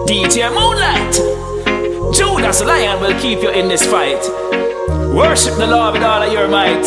DJ Moonlight. Judas Lion will keep you in this fight. Worship the Lord with all of your might.